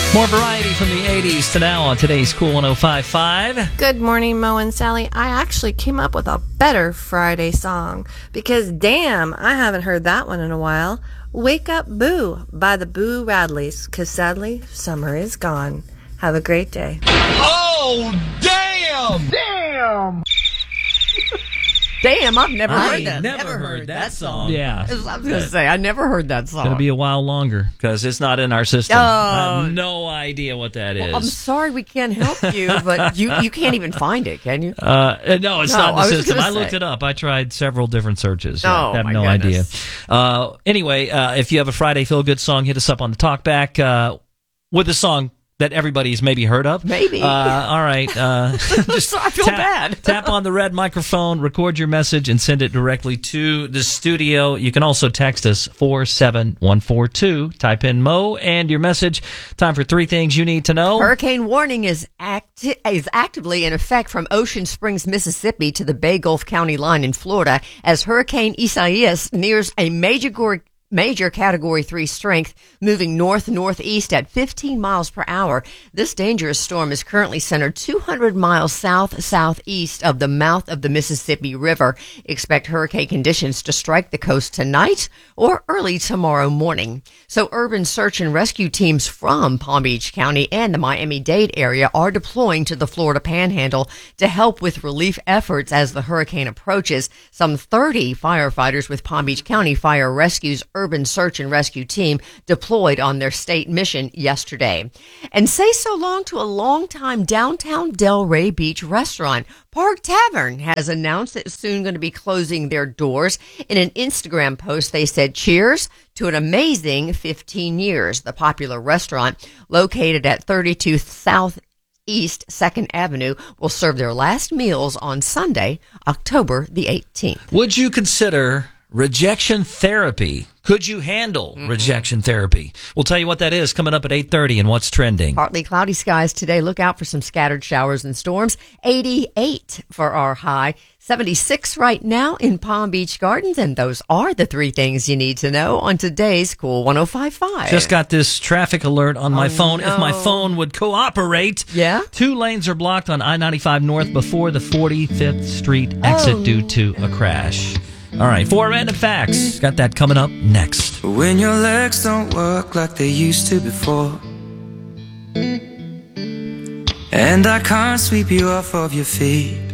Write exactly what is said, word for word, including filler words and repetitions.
More variety from the eighties to now on today's Cool one oh five point five. Good morning, Mo and Sally. I actually came up with a better Friday song because, damn, I haven't heard that one in a while. Wake Up Boo by the Boo Radleys, because sadly, summer is gone. Have a great day. Oh, damn! Damn! Damn, I've never I heard that. never heard that song. Yeah. I was going to say, I never heard that song. It's going to be a while longer because it's not in our system. Oh. I have no idea what that is. Well, I'm sorry we can't help you, but you, you can't even find it, can you? Uh, no, it's No, not in the I was system. gonna I looked say. it up. I tried several different searches. Oh, I have my no goodness. idea. Uh, anyway, uh, if you have a Friday Feel Good song, hit us up on the talkback uh, with a song that everybody's maybe heard of. Maybe. Uh, all right. Uh, just I feel tap, bad. tap on the red microphone, record your message, and send it directly to the studio. You can also text us four seven one four two. Type in Mo and your message. Time for three things you need to know. Hurricane warning is acti- is actively in effect from Ocean Springs, Mississippi to the Bay Gulf County line in Florida as Hurricane Isaias nears a major gore Major Category three strength, moving north-northeast at fifteen miles per hour. This dangerous storm is currently centered two hundred miles south-southeast of the mouth of the Mississippi River. Expect hurricane conditions to strike the coast tonight or early tomorrow morning. So urban search and rescue teams from Palm Beach County and the Miami-Dade area are deploying to the Florida Panhandle to help with relief efforts as the hurricane approaches. Some thirty firefighters with Palm Beach County Fire Rescue's Urban Search and Rescue Team deployed on their state mission yesterday. And say so long to a longtime downtown Delray Beach restaurant. Park Tavern has announced that it's soon going to be closing their doors. In an Instagram post, they said, cheers to an amazing fifteen years. The popular restaurant, located at thirty-two South East second Avenue, will serve their last meals on Sunday, October the eighteenth. Would you consider rejection therapy? Could you handle mm-hmm. rejection therapy? We'll tell you what that is coming up at eight thirty and what's trending. Partly cloudy skies today. Look out for some scattered showers and storms. eighty-eight for our high. seventy-six right now in Palm Beach Gardens. And those are the three things you need to know on today's Cool one oh five point five. Just got this traffic alert on my oh, phone. No. If my phone would cooperate. Yeah? Two lanes are blocked on I ninety-five North before the forty-fifth Street exit Oh. due to a crash. All right, four random facts. Got that coming up next. When your legs don't work like they used to before, and I can't sweep you off of your feet,